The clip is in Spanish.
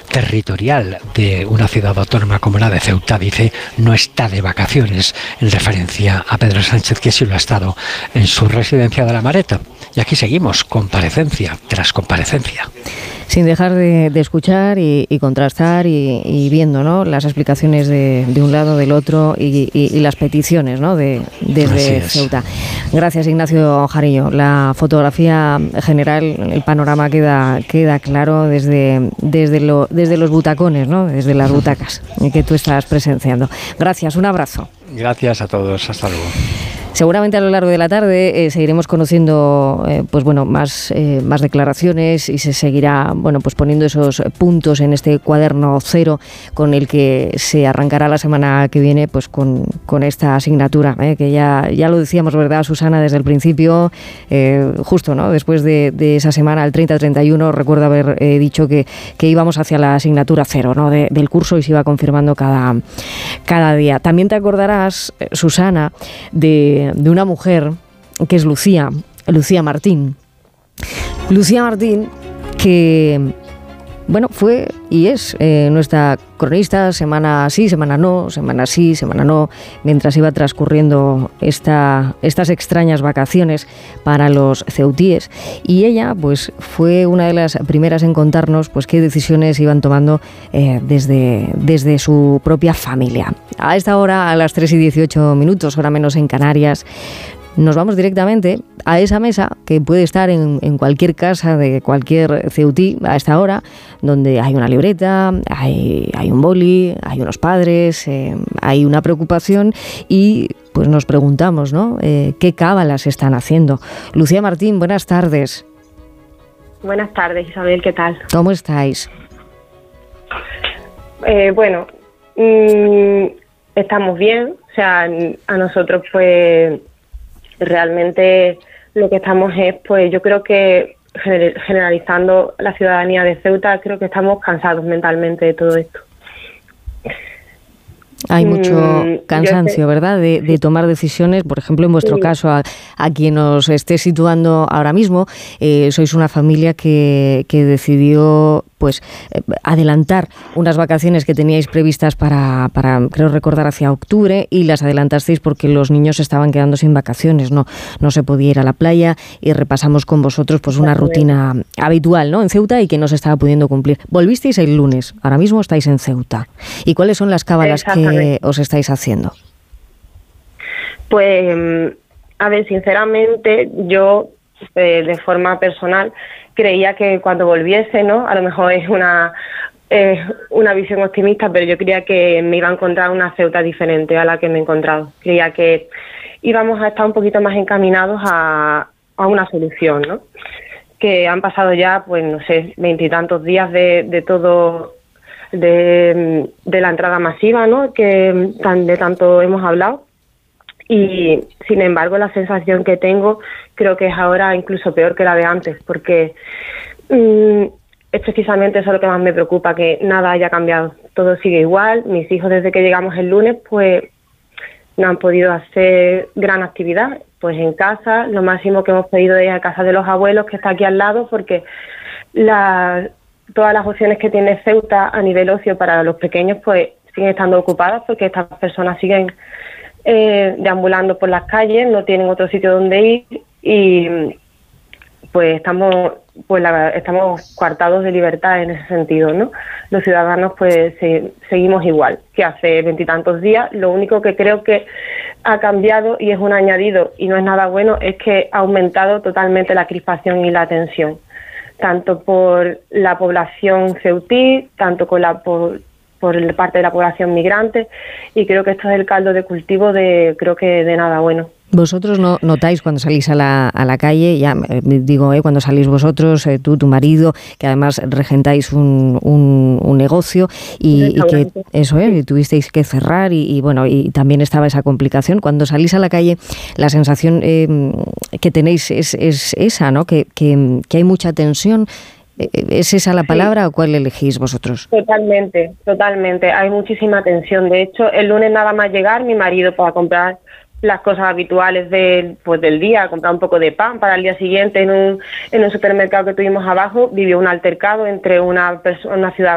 territorial de una ciudad autónoma como la de Ceuta, dice, no está de vacaciones, en referencia a Pedro Sánchez, que sí lo ha estado en su residencia de La Mareta. Y aquí seguimos, comparecencia tras comparecencia. Sin dejar de escuchar y contrastar y viendo, ¿no?, las explicaciones de un lado, del otro y las peticiones, ¿no?, desde Ceuta. Gracias, Ignacio Jariño. La fotografía general, el panorama queda claro desde los butacones, ¿no?, desde las butacas que tú estás presenciando. Gracias, un abrazo. Gracias a todos, hasta luego. Seguramente a lo largo de la tarde seguiremos conociendo más declaraciones y se seguirá poniendo esos puntos en este cuaderno cero con el que se arrancará la semana que viene con esta asignatura, que ya lo decíamos, ¿verdad, Susana? Desde el principio, justo, ¿no?, después de esa semana, el 30-31, recuerdo haber dicho que íbamos hacia la asignatura cero, ¿no?, del curso, y se iba confirmando cada día. También te acordarás, Susana, de una mujer que es Lucía Martín. Lucía Martín, que fue y es nuestra cronista, semana sí, semana no, mientras iba transcurriendo estas extrañas vacaciones para los ceutíes. Y ella fue una de las primeras en contarnos qué decisiones iban tomando desde su propia familia. A esta hora, a las 3:18, hora menos en Canarias, nos vamos directamente a esa mesa que puede estar en cualquier casa de cualquier ceutí a esta hora, donde hay una libreta, hay un boli, hay unos padres, hay una preocupación y nos preguntamos, ¿no?, qué cábalas están haciendo. Lucía Martín, buenas tardes. Buenas tardes, Isabel, ¿qué tal? ¿Cómo estáis? Estamos bien, o sea, a nosotros realmente lo que estamos es, yo creo que generalizando la ciudadanía de Ceuta, creo que estamos cansados mentalmente de todo esto. Hay mucho cansancio, ¿verdad?, de tomar decisiones. Por ejemplo, en vuestro caso, a quien os esté situando ahora mismo, sois una familia que decidió adelantar unas vacaciones que teníais previstas para creo recordar hacia octubre, y las adelantasteis porque los niños estaban quedando sin vacaciones, no se podía ir a la playa, y repasamos con vosotros una rutina habitual, ¿no?, en Ceuta, y que no se estaba pudiendo cumplir. Volvisteis el lunes, ahora mismo estáis en Ceuta. ¿Y cuáles son las cábalas que os estáis haciendo? A ver, sinceramente, yo de forma personal creía que cuando volviese, ¿no?, a lo mejor es una visión optimista, pero yo creía que me iba a encontrar una Ceuta diferente a la que me he encontrado. Creía que íbamos a estar un poquito más encaminados a una solución, ¿no? Que han pasado ya, 20 y tantos días de todo, de la entrada masiva, ¿no?, que de tanto hemos hablado. Y, sin embargo, la sensación que tengo creo que es ahora incluso peor que la de antes, porque es precisamente eso lo que más me preocupa, que nada haya cambiado. Todo sigue igual. Mis hijos, desde que llegamos el lunes, no han podido hacer gran actividad. En casa, lo máximo que hemos podido ir a casa de los abuelos, que está aquí al lado, porque todas las opciones que tiene Ceuta a nivel ocio para los pequeños, siguen estando ocupadas, porque estas personas siguen deambulando por las calles, no tienen otro sitio donde ir, y estamos coartados de libertad en ese sentido, ¿no? Los ciudadanos seguimos igual que hace 20 y tantos días. Lo único que creo que ha cambiado, y es un añadido y no es nada bueno, es que ha aumentado totalmente la crispación y la tensión, tanto por la población ceutí, tanto por parte de la población migrante, y creo que esto es el caldo de cultivo de nada bueno. ¿Vosotros no notáis cuando salís a la calle, ya digo, cuando salís vosotros, tú, tu marido, que además regentáis un negocio y que eso y tuvisteis que cerrar y también estaba esa complicación? Cuando salís a la calle, la sensación que tenéis es esa, ¿no?, que hay mucha tensión. ¿Es esa la palabra o cuál elegís vosotros? Totalmente. Hay muchísima tensión. De hecho, el lunes nada más llegar, mi marido para comprar las cosas habituales del día, comprar un poco de pan para el día siguiente en un supermercado que tuvimos abajo, vivió un altercado entre una ciudadana